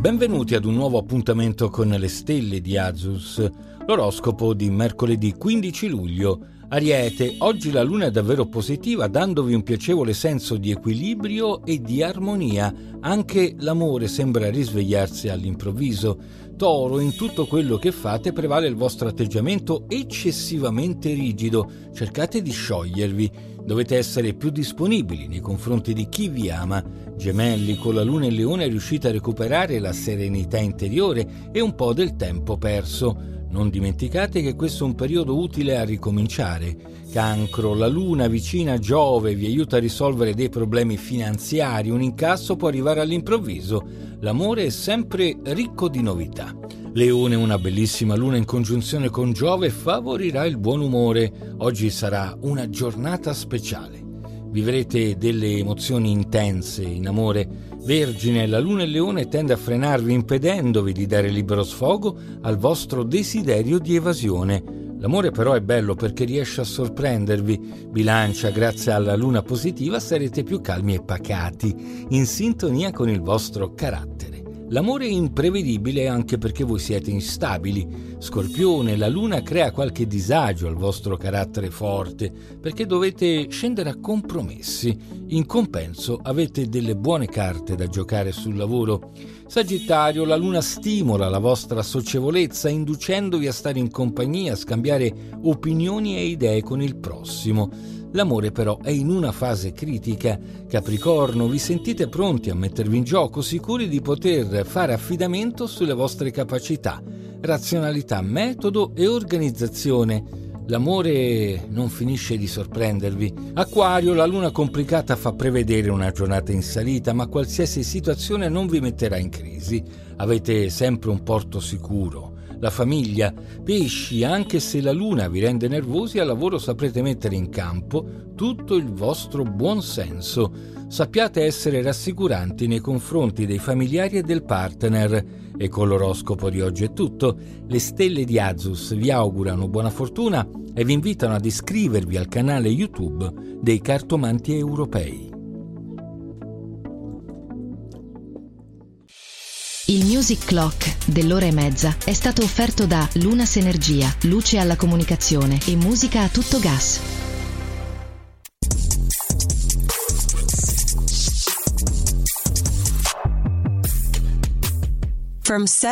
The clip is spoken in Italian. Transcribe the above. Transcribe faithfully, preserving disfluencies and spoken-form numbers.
benvenuti ad un nuovo appuntamento con le stelle di Azus, l'oroscopo di mercoledì quindici luglio. Ariete, oggi la luna è davvero positiva, dandovi un piacevole senso di equilibrio e di armonia. Anche l'amore sembra risvegliarsi all'improvviso. Toro, in tutto quello che fate prevale il vostro atteggiamento eccessivamente rigido. Cercate di sciogliervi. Dovete essere più disponibili nei confronti di chi vi ama. Gemelli, con la luna in Leone riuscite a recuperare la serenità interiore e un po' del tempo perso. Non dimenticate che questo è un periodo utile a ricominciare. Cancro, la luna vicina a Giove vi aiuta a risolvere dei problemi finanziari, un incasso può arrivare all'improvviso. L'amore è sempre ricco di novità. Leone, una bellissima luna in congiunzione con Giove favorirà il buon umore. Oggi sarà una giornata speciale. Vivrete delle emozioni intense in amore. Vergine, la luna in Leone tende a frenarvi impedendovi di dare libero sfogo al vostro desiderio di evasione. L'amore però è bello perché riesce a sorprendervi. Bilancia, grazie alla luna positiva sarete più calmi e pacati, in sintonia con il vostro carattere. L'amore è imprevedibile anche perché voi siete instabili. Scorpione, la luna crea qualche disagio al vostro carattere forte perché dovete scendere a compromessi. In compenso avete delle buone carte da giocare sul lavoro. Sagittario, la luna stimola la vostra socievolezza inducendovi a stare in compagnia, a scambiare opinioni e idee con il prossimo. L'amore però è in una fase critica. Capricorno, vi sentite pronti a mettervi in gioco, sicuri di poter fare affidamento sulle vostre capacità, razionalità, metodo e organizzazione. L'amore non finisce di sorprendervi. Acquario, la luna complicata fa prevedere una giornata in salita, ma qualsiasi situazione non vi metterà in crisi. Avete sempre un porto sicuro. La famiglia. Pesci, anche se la luna vi rende nervosi, al lavoro saprete mettere in campo tutto il vostro buon senso. Sappiate essere rassicuranti nei confronti dei familiari e del partner. E con l'oroscopo di oggi è tutto. Le stelle di Azus vi augurano buona fortuna e vi invitano ad iscrivervi al canale YouTube dei Cartomanti Europei. Il Music Clock dell'ora e mezza è stato offerto da Lunas Energia, luce alla comunicazione e musica a tutto gas. From